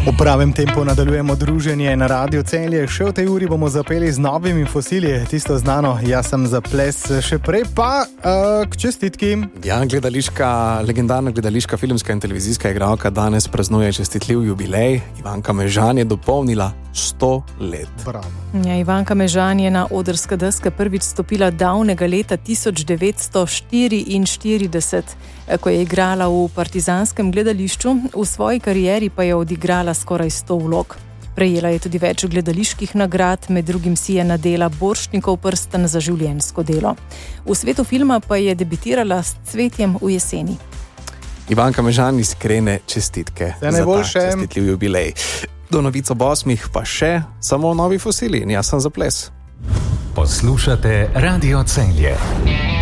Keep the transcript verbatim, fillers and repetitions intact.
V pravem tempu nadaljujemo druženje na Radio Celje. Še v tej uri bomo zapeli z novimi fosili, tisto znano, jaz sem za ples, še prej pa uh, k čestitki. Ja, gledališka, legendarna gledališka, filmska in televizijska igralka danes praznuje čestitljiv jubilej. Ivanka Mežan je dopolnila sto let. Bravo. Ja, Ivanka Mežan je na odrske deske prvič stopila davnega leta tisoč devetsto štiriinštirideset, ko je igrala v partizanskem gledališču, v svoji karieri pa je odigrala skoraj sto vlog. Prejela je tudi več gledaliških nagrad, med drugim si je nadela Borštnikov prsten za življenjsko delo. V svetu filma pa je debitirala s Cvetjem v jeseni. Ivanka Mežan, iskrene čestitke za ta čestitljiv jubilej. Do novic ob osmih pa še samo novi fosili in jaz sem za ples. Poslušate Radio Celje.